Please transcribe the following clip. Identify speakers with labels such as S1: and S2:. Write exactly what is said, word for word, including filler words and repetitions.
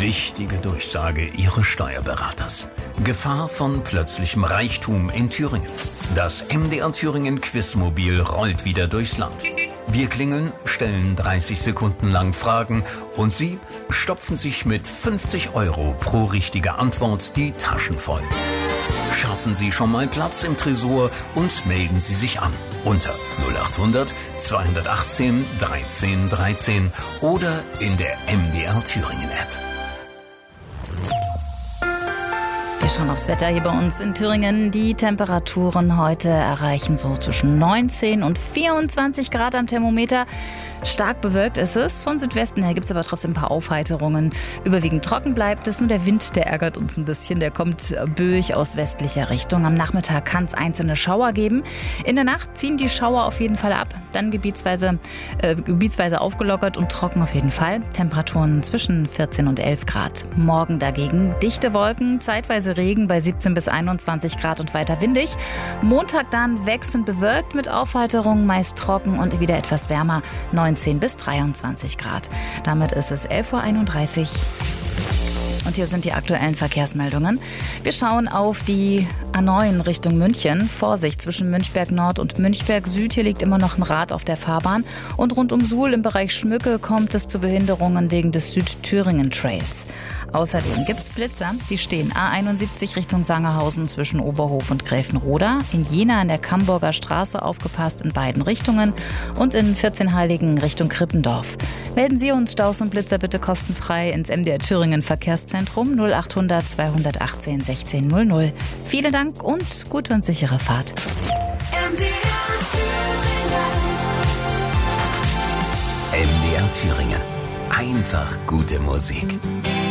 S1: Wichtige Durchsage Ihres Steuerberaters. Gefahr von plötzlichem Reichtum in Thüringen. Das M D R Thüringen Quizmobil rollt wieder durchs Land. Wir klingeln, stellen dreißig Sekunden lang Fragen und Sie stopfen sich mit fünfzig Euro pro richtige Antwort die Taschen voll. Schaffen Sie schon mal Platz im Tresor und melden Sie sich an unter null acht hundert zweihundertachtzehn dreizehn dreizehn oder in der M D R Thüringen App.
S2: Wir schauen aufs Wetter hier bei uns in Thüringen. Die Temperaturen heute erreichen so zwischen neunzehn und vierundzwanzig Grad am Thermometer. Stark bewölkt ist es. Von Südwesten her gibt es aber trotzdem ein paar Aufheiterungen. Überwiegend trocken bleibt es. Nur der Wind, der ärgert uns ein bisschen. Der kommt böig aus westlicher Richtung. Am Nachmittag kann es einzelne Schauer geben. In der Nacht ziehen die Schauer auf jeden Fall ab. Dann gebietsweise, äh, gebietsweise aufgelockert und trocken auf jeden Fall. Temperaturen zwischen vierzehn und elf Grad. Morgen dagegen dichte Wolken, zeitweise Regen bei siebzehn bis einundzwanzig Grad und weiter windig. Montag dann wechselnd bewölkt mit Aufheiterungen, meist trocken und wieder etwas wärmer. neunzehn bis dreiundzwanzig Grad. Damit ist es elf Uhr einunddreißig. Und hier sind die aktuellen Verkehrsmeldungen. Wir schauen auf die A neun Richtung München. Vorsicht zwischen Münchberg Nord und Münchberg Süd. Hier liegt immer noch ein Rad auf der Fahrbahn. Und rund um Suhl im Bereich Schmücke kommt es zu Behinderungen wegen des Südthüringen-Trails. Außerdem gibt es Blitzer, die stehen A einundsiebzig Richtung Sangerhausen zwischen Oberhof und Gräfenroda, in Jena an der Camburger Straße aufgepasst in beiden Richtungen und in vierzehnheiligen Richtung Krippendorf. Melden Sie uns Staus und Blitzer bitte kostenfrei ins M D R Thüringen Verkehrszentrum null acht hundert zweihundertachtzehn sechzehn null null. Vielen Dank und gute und sichere Fahrt.
S3: M D R Thüringen.
S1: M D R Thüringen. Einfach gute Musik.